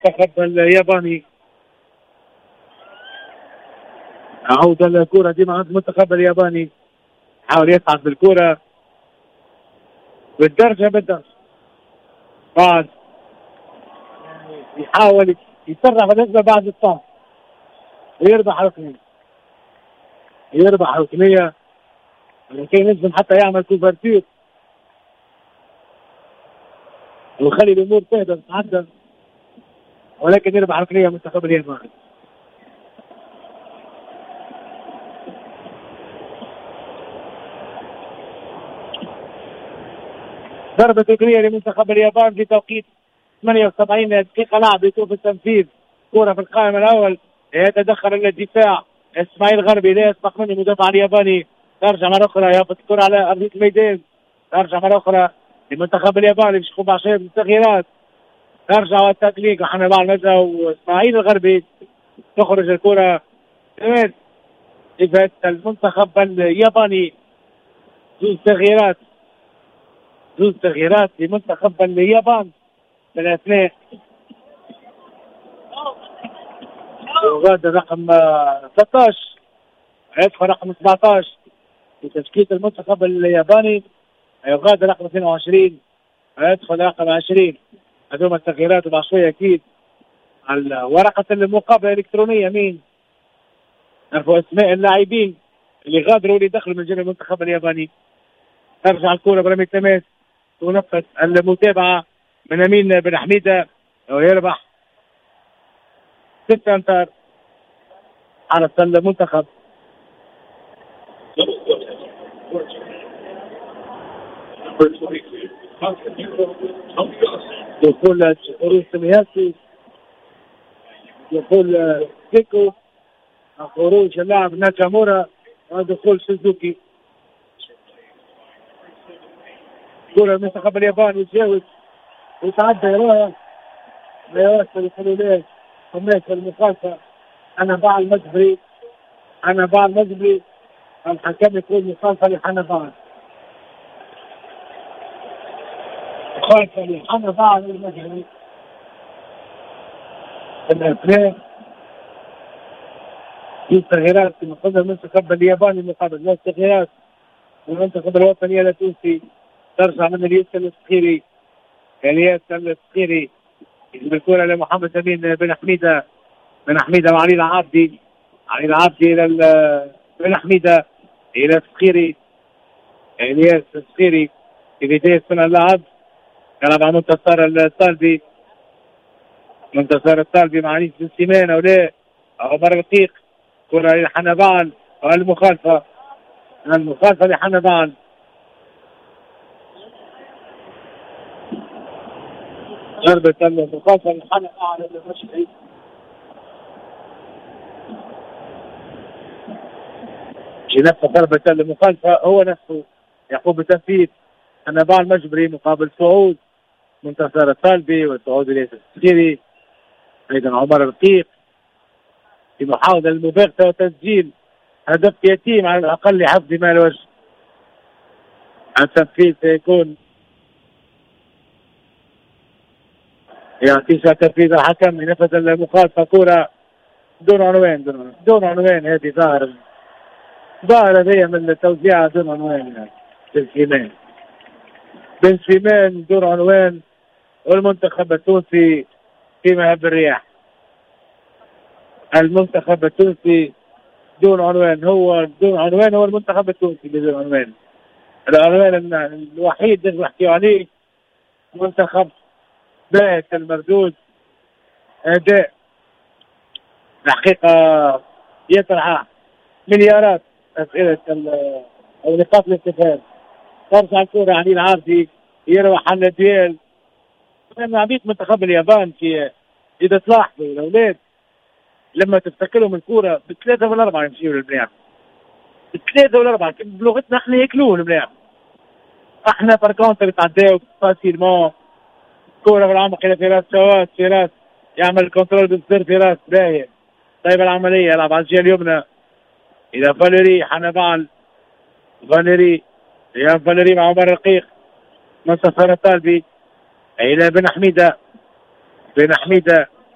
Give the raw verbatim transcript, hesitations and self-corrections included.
المنتخب الياباني. عودة الكرة دي مع المنتخب الياباني، حاول يصعد بالكرة بالدرجة بالدرجة، بعد يحاول يسرع بالنسبة بعد الطاق ويربح ركنية، يربح ركنية لكي ينجم حتى يعمل كوفرتير ويخلي الأمور تهدى تتعدى، ولكن يربح ركنية منتخب اليابان. ضربة ركنية لمنتخب اليابان في توقيت ثمانية وسبعين دقيقة لعب يشوف التنفيذ. كرة في القائم الأول، يتدخل الدفاع إسماعيل غربي، لا يسبق منه المدافع الياباني. ترجع مرة أخرى يهبط الكرة على أرضية الميدان، ترجع مرة أخرى لمنتخب الياباني باش يقوم بعشرة من التغييرات. ترجع والتكليك وحنا بعد نجا وإسماعيل الغربي تخرج الكرة كمان إفادة المنتخب الياباني. زوج تغييرات، زوج تغييرات لمنتخب اليابان من اثنين. يغادر رقم ثلاثة عشر يدخل رقم سبعة عشر في تشكيلة المنتخب الياباني، يغادر رقم اثنين وعشرين يدخل رقم عشرين. هذوما التغييرات وبعد شوية أكيد على ورقة المقابلة الإلكترونية مين نعرفوا أسماء اللاعبين اللي غادروا واللي دخلوا من جانب المنتخب الياباني. ترجع الكرة برمي التماس، تنفذ المتابعة من أمين بن حميدة ويربح ستة أمتار على المنتخب. دخول خروج سمياسي، دخول كيكو، خروج اللاعب ناكامورا ودخول سوزوكي. كرة المنتخب الياباني يتجاوز ويتعدى يراها لا يوصل الحلولات خماس المخالفة. أنا باع المجبري، أنا باع المجبري، الحكم يقول مخالفة لحنبان، مخالفة لحنبان المجبري. الاثنين في تغييرات في مقابل المنتخب الياباني مقابل لا تغييرات المنتخب الوطني التونسي. ترجع من الياس الصخيري، الياس الصخيري يجيب الكرة لمحمد أمين بن حميدة، بن حميدة وعلي العابدي، علي العابدي إلى بن حميدة إلى الصخيري، الياس الصخيري في بداية سنة اللعب يلعب مع منتصر الطالبي، منتصر الطالبي مع انيس بن سيمان او لا عمر رقيق. كرة لحنبان والمخالفة، المخالفة لحنبان. ضربة المخالفة لحنبان على المشهد. نفس ضربة المخالفة هو نفسه يقوم بتنفيذ حنبان المجبري مقابل صعود منتصر الطالبي وصعود الياس الصخيري ايضا عمر رقيق في محاولة للمباغتة وتسجيل هدف يتيم على الاقل لحفظ ما الوجه. التنفيذ سيكون يعطيش تنفيذ الحكم لنفذ المخالفة. كرة دون عنوان، دون, دون عنوان. هذه ظاهرة ظاهرة هي من التوزيع دون عنوان. بن سيمان بن سيمان دون عنوان، والمنتخب التونسي في مهب الرياح. المنتخب التونسي دون عنوان، هو دون عنوان، هو المنتخب التونسي بدون عنوان. العنوان الوحيد اللي نحكي عليه منتخب باهت المردود، اداء الحقيقة يطرح مليارات اسئلة او نقاط الاستفهام. ترجع الكرة علي العابدي يروح على الديال. انا عبيد منتخب اليابان في اذا تلاحظوا الاولاد لما تفتكرهم الكرة بثلاثة ولا أربعة يمشيوا للملاعب، بثلاثة ولا أربعة بلغتنا احنا ياكلوه الملاعب. احنا بركونتر يتعداو فاسيلمون، كرة بالعمق الى فراس شواس، فراس يعمل كنترول بالسر، فراس باهي طيب العملية يلعب على الجهة اليمنى الى فاليري حنبال، فاليري يا فاليري مع عمر رقيق، منتصر الطالبي الى بن حميدة، بن حميدة